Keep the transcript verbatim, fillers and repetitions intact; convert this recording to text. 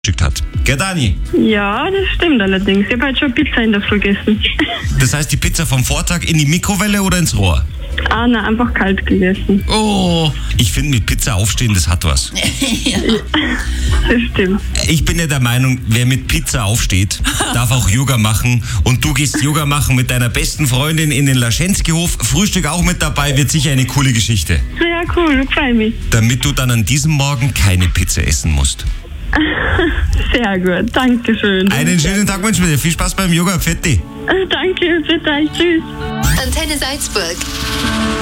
geschickt hat. Gell, Dani? Ja, das stimmt allerdings. Ich habe halt schon Pizza in der Früh gegessen. Das heißt, die Pizza vom Vortag in die Mikrowelle oder ins Rohr? Ah, nein, einfach kalt gegessen. Oh, ich finde, mit Pizza aufstehen, das hat was. Das stimmt. Ich bin ja der Meinung, wer mit Pizza aufsteht, darf auch Yoga machen. Und du gehst Yoga machen mit deiner besten Freundin in den Laschensky-Hof. Frühstück auch mit dabei, wird sicher eine coole Geschichte. Ja, cool, freue mich. Damit du dann an diesem Morgen keine Pizza essen musst. Sehr gut, danke schön. Einen schönen Tag wünsche ich dir. Viel Spaß beim Yoga. Fetti. Danke, bitte, tschüss. Antenne Salzburg.